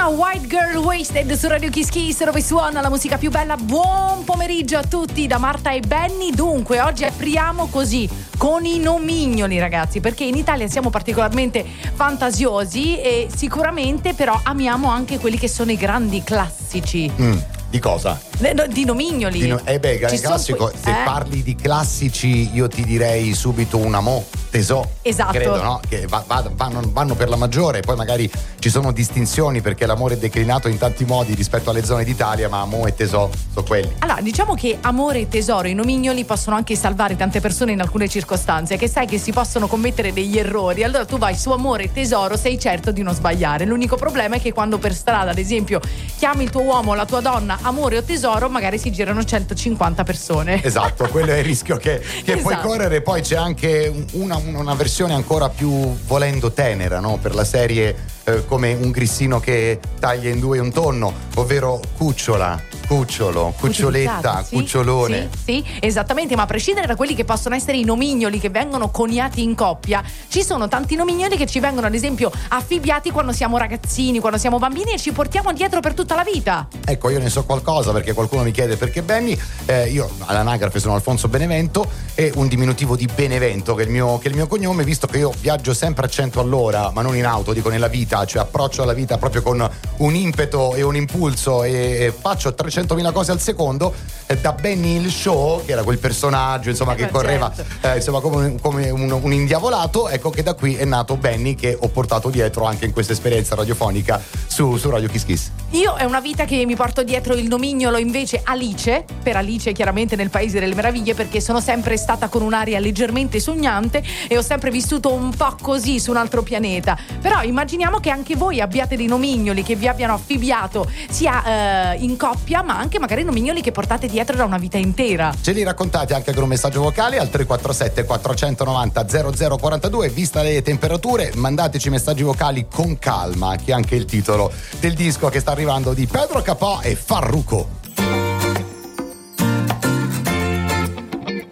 White Girl Wasted su Radio Kiss Kiss, dove suona la musica più bella. Buon pomeriggio a tutti da Marta e Benny. Dunque, oggi apriamo così con i nomignoli, ragazzi, perché in Italia siamo particolarmente fantasiosi e sicuramente però amiamo anche quelli che sono i grandi classici. Di cosa? Di nomignoli. Classico, se parli di classici io ti direi subito un amò, tesò. Esatto. Credo, no? Che vanno per la maggiore, poi magari ci sono distinzioni perché l'amore è declinato in tanti modi rispetto alle zone d'Italia, ma amò e tesò sono quelli. Allora, diciamo che amore e tesoro, i nomignoli possono anche salvare tante persone in alcune circostanze, che sai che si possono commettere degli errori, allora tu vai su amore e tesoro, sei certo di non sbagliare. L'unico problema è che quando per strada, ad esempio, chiami il tuo uomo o la tua donna amore o tesoro, magari si girano 150 persone. Esatto, quello è il rischio che esatto. Puoi correre. Poi c'è anche una versione ancora più, volendo, tenera, no? Per la serie come un grissino che taglia in due un tonno, ovvero cucciola, cucciolo, cuccioletta, sì, cucciolone. Sì, esattamente, ma a prescindere da quelli che possono essere i nomignoli che vengono coniati in coppia, ci sono tanti nomignoli che ci vengono ad esempio affibbiati quando siamo ragazzini, quando siamo bambini e ci portiamo dietro per tutta la vita. Ecco, io ne so qualcosa perché qualcuno mi chiede perché Benny. Io all'anagrafe sono Alfonso Benevento e un diminutivo di Benevento che è il mio cognome, visto che io viaggio sempre a 100 all'ora, ma non in auto, dico nella vita, cioè approccio alla vita proprio con un impeto e un impulso e faccio 300.000 cose al secondo. Da Benny il Show, che era quel personaggio insomma che correva insomma come un indiavolato, ecco che da qui è nato Benny, che ho portato dietro anche in questa esperienza radiofonica su Radio Kiss Kiss. Io è una vita che mi porto dietro il nomignolo invece Alice, per Alice chiaramente nel Paese delle Meraviglie, perché sono sempre stata con un'aria leggermente sognante e ho sempre vissuto un po' così su un altro pianeta. Però immaginiamo che anche voi abbiate dei nomignoli che vi abbiano affibbiato sia in coppia, ma anche magari nomignoli che portate dietro da una vita intera. Ce li raccontate anche con un messaggio vocale al 347 490 0042. Vista le temperature, mandateci messaggi vocali con calma, che è anche il titolo del disco che sta arrivando di Pedro Capó e Farruko.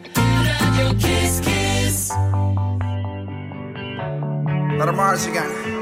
Radio Kiss Kiss. Let 'em Mars again.